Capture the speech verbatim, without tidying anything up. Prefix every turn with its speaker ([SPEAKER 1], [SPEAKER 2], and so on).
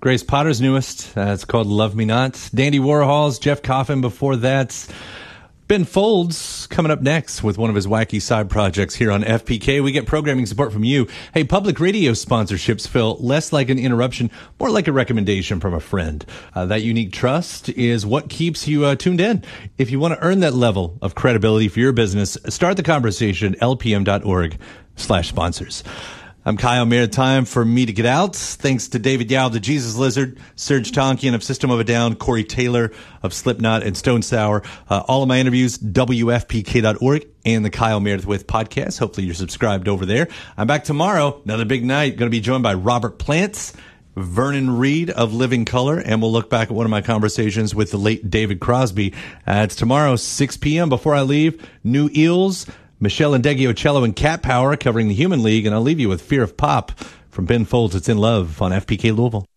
[SPEAKER 1] Grace Potter's newest. Uh, it's called Love Me Not. Dandy Warhol's Jeff Coffin before that. Ben Folds coming up next with one of his wacky side projects here on F P K. We get programming support from you. Hey, public radio sponsorships feel less like an interruption, more like a recommendation from a friend. Uh, that unique trust is what keeps you uh, tuned in. If you want to earn that level of credibility for your business, start the conversation, lpm.org slash sponsors. I'm Kyle Mayer. Time for me to get out. Thanks to David Yao, the Jesus Lizard, Serge Tonkian of System of a Down, Corey Taylor of Slipknot, and Stone Sour. Uh, all of my interviews, W F P K dot org and the Kyle Meredith With podcast. Hopefully you're subscribed over there. I'm back tomorrow. Another big night. Going to be joined by Robert Plant, Vernon Reed of Living Color, and we'll look back at one of my conversations with the late David Crosby. Uh, it's tomorrow, six p.m. Before I leave, New Eels, Michelle Indeggio-Cello and Cat Power covering the Human League, and I'll leave you with Fear of Pop from Ben Folds. It's In Love on F P K Louisville.